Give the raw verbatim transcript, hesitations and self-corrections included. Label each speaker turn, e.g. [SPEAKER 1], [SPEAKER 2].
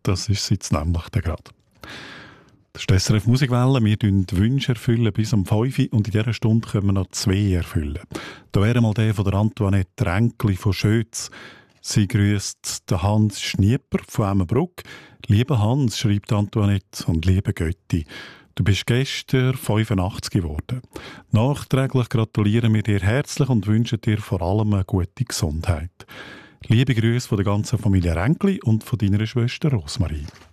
[SPEAKER 1] das ist sie jetzt nämlich gerade. Das ist die S R F Musikwelle. Wir erfüllen die Wünsche erfüllen bis um fünf Uhr und in dieser Stunde können wir noch zwei erfüllen. Da wäre mal der von der Antoinette Ränkli von Schötz. Sie grüßt den Hans Schnieper von Emmenbruck. «Lieber Hans», schreibt Antoinette, und «Liebe Götti, du bist gestern fünfundachtzig geworden. Nachträglich gratulieren wir dir herzlich und wünschen dir vor allem eine gute Gesundheit. Liebe Grüße von der ganzen Familie Ränkli und von deiner Schwester Rosmarie.»